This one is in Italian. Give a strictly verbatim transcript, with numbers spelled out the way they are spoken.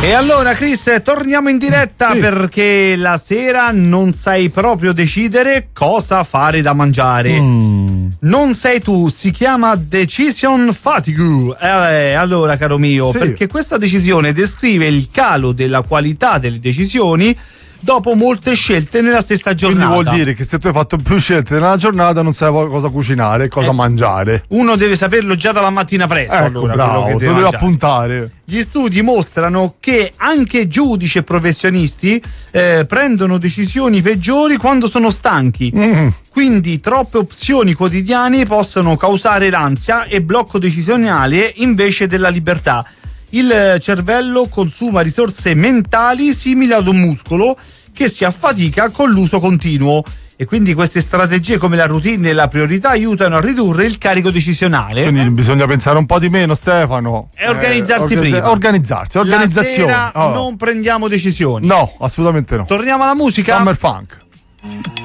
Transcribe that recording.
E allora Chris, torniamo in diretta, sì, perché la sera non sai proprio decidere cosa fare da mangiare. Mm. Non sei tu, si chiama Decision Fatigue. Eh, allora caro mio, sì, perché questa decisione descrive il calo della qualità delle decisioni dopo molte scelte nella stessa giornata. Quindi vuol dire che se tu hai fatto più scelte nella giornata non sai cosa cucinare, cosa eh. mangiare. Uno deve saperlo già dalla mattina presto. Ecco, allora, bravo, che se lo devi appuntare. Gli studi mostrano che anche giudici e professionisti eh, prendono decisioni peggiori quando sono stanchi. Mm. Quindi troppe opzioni quotidiane possono causare l'ansia e blocco decisionale invece della libertà. Il cervello consuma risorse mentali simili ad un muscolo che si affatica con l'uso continuo, e quindi queste strategie come la routine e la priorità aiutano a ridurre il carico decisionale. Quindi eh? bisogna pensare un po' di meno, Stefano. E organizzarsi eh, prima. Organizzarsi, organizzazione. La sera oh. non prendiamo decisioni. No, assolutamente no. Torniamo alla musica. Summer Funk.